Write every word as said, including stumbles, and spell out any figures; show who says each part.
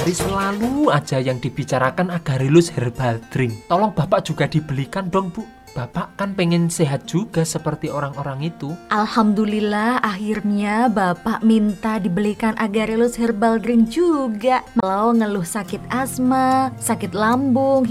Speaker 1: hari selalu aja yang dibicarakan Agarelus Herbal Drink. Tolong Bapak juga dibelikan dong, Bu. Bapak kan pengen sehat juga seperti orang-orang itu.
Speaker 2: Alhamdulillah akhirnya Bapak minta dibelikan Agarelus Herbal Drink juga. Kalau ngeluh sakit asma, sakit lambung,